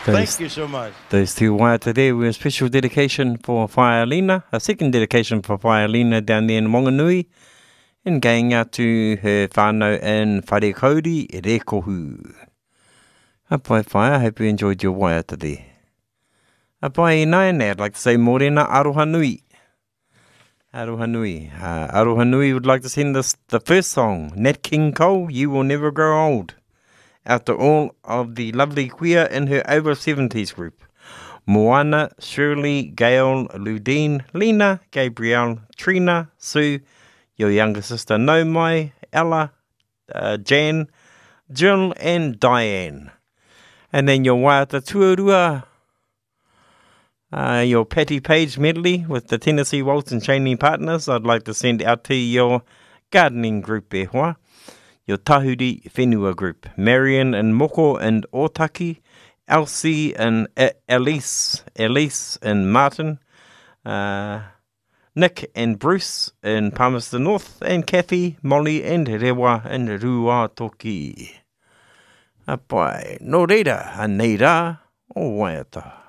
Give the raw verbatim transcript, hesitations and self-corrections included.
Thank you so much. Those two waiata there were a special dedication for Whaialina, a second dedication for Whaialina down there in Wanganui, and going out to her whānau in Wharekauri, Rekohu. Apai whai, I hope you enjoyed your waiata there. Apai nai, I'd like to say morena aroha nui. Aroha nui. Uh, aroha nui would like to send us the first song, Nat King Cole, You Will Never Grow Old, out to all of the lovely queer in her over seventies group. Moana, Shirley, Gail, Ludine, Lena, Gabrielle, Trina, Sue, your younger sister Nomai, Ella, uh, Jan, Jill and Diane. And then your waiata tuarua, uh, your Patty Page medley with the Tennessee Waltz and Chaining Partners, I'd like to send out to your gardening group e hoa. Your Tahuri Whenua group, Marion and Moko and Otaki, Elsie and e- Elise, Elise and Martin, uh, Nick and Bruce in Palmerston North, and Kathy, Molly and Rewa and Ruatoki. Apai, no reira, a neira, o waiata.